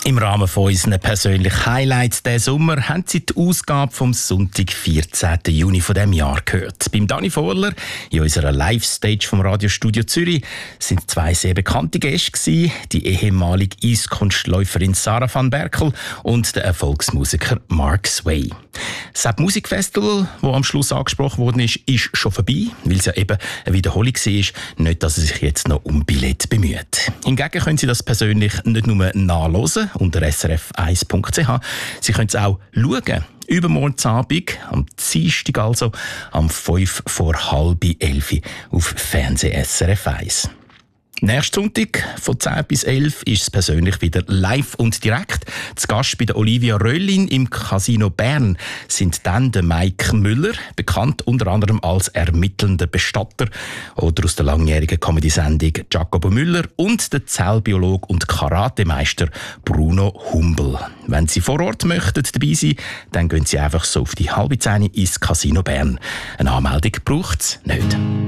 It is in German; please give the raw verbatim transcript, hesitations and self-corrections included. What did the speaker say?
Im Rahmen von unseren persönlichen Highlights diesen Sommer haben Sie die Ausgabe vom Sonntag, vierzehnten Juni von diesem Jahr gehört. Beim Dani Vorler in unserer Live-Stage vom Radiostudio Zürich sind zwei sehr bekannte Gäste gewesen, die ehemalige Eiskunstläuferin Sarah van Berkel und der Erfolgsmusiker Mark Sway. Das Musikfestival, das am Schluss angesprochen worden ist, ist schon vorbei, weil es ja eben eine Wiederholung war. Nicht, dass er sich jetzt noch um Billett bemüht. Hingegen können Sie das persönlich nicht nur nachhören unter s r f eins punkt c h, Sie können es auch schauen. Übermorgen Abend, am Dienstag also, am fünf vor halb elf auf Fernseh S R F eins. Nächsten Sonntag von zehn bis elf ist es persönlich wieder live und direkt. Zu Gast bei der Olivia Röllin im Casino Bern sind dann der Mike Müller, bekannt unter anderem als ermittelnder Bestatter, oder aus der langjährigen Comedy-Sendung Jacobo Müller, und der Zellbiologe und Karatemeister Bruno Humbel. Wenn Sie vor Ort möchten dabei sein, dann gehen Sie einfach so auf die halbe Zehn ins Casino Bern. Eine Anmeldung braucht es nicht.